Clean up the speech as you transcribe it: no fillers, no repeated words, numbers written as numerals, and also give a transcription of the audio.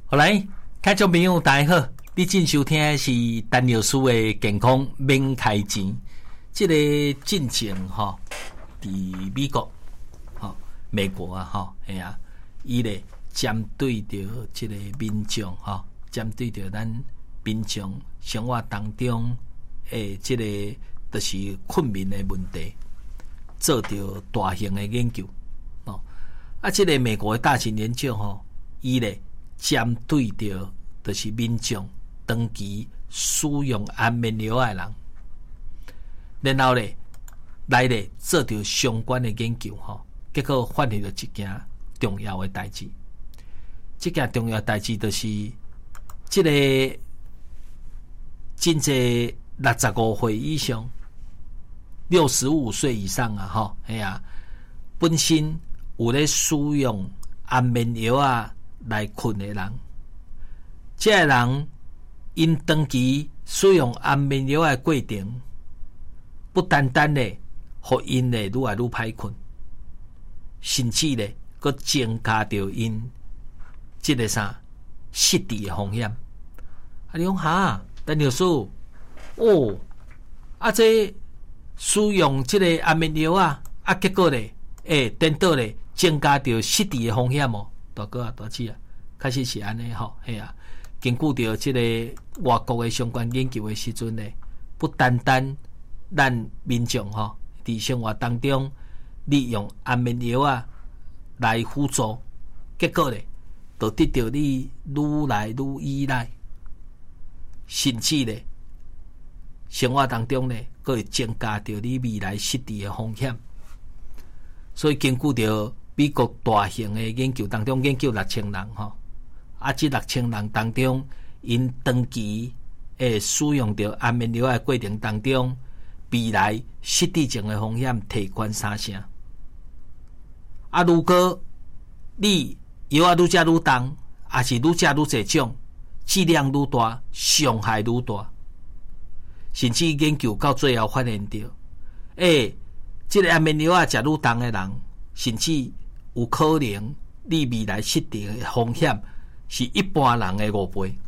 好来，听众朋友大家好，你正收听的是陈老师的健康免开钱。这个进程哈，伫美国，美国啊哈，系啊，伊咧针对着这个民众哈，针对着咱民众生活当中诶，这个就是困眠的问题，做着大型的研究哦。啊，这个美国的大型研究吼，伊咧针对着就是民众长期使用安眠药的人，然后咧来咧做着相关的研究吼，结果发现了一件重要的代志。这件重要代志就是这个真济65岁以上、65岁以上啊，吼，系啊，本身有咧使用安眠药啊来困的人，这个人因长期使用安眠药的过程，不单单咧，互因咧愈来愈歹困，甚至咧，佮增加着因这个失智的风险。啊，你讲哈，陈老师，哦，啊，这使用这个安眠药啊，结果咧，颠倒咧，增加着失智的风险哦。大哥啊，大姐啊，确实是安尼吼，系啊。根据着这个外国的相关研究的时阵咧，不单单咱民众吼，伫生活当中利用安眠药啊来辅助，结果咧，就得到你愈来愈依赖，甚至咧，生活当中咧，佫会增加着你未来失智的风险。所以根据着美国大型的研究当中，研究6000人吼，这6000人当中，因长期使用着安眠药的过程当中，未来失智症的风险提悬3成。如果你药愈食愈重，还是愈食愈侪种，剂量愈大，伤害愈大，甚至研究到最后发现着，这个安眠药食愈重的人，甚至有可能你未来失智的风险是一般人的5倍。